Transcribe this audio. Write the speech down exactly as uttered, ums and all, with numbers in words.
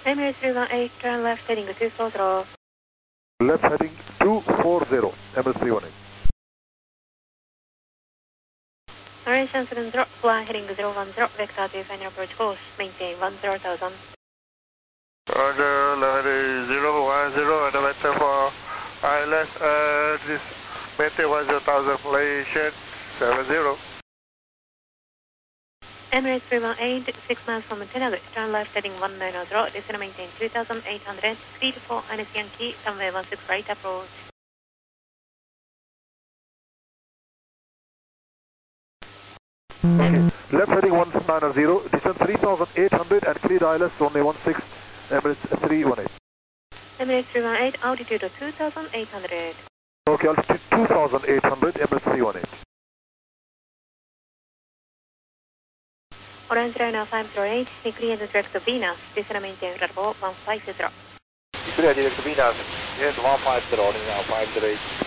Emirates three one eight, turn left heading two four zero. Left heading two four zero, Emirates three one eight. Operation seven zero, fly heading zero one zero, vector to final approach course, maintain one zero thousand. Roger, left heading zero one zero, and the vector for I L S, uh, this maintain one zero thousand, relation seven zero. Emirates three one eight, six miles from Tenaga, turn left heading one nine zero, descend maintain two thousand eight hundred, speed four minus Yankee, runway one six right approach. Okay. Left heading one nine zero, descend three thousand eight hundred and clear I L S runway one six, Emirates three one eight. Emirates three one eight, altitude of two thousand eight hundred. Okay, altitude two thousand eight hundred, Emirates three one eight. Orange Liner five zero eight, clear the direct to Venus, descend maintain level one five zero. Clear direct to Venus, yes one five zero, now five zero eight.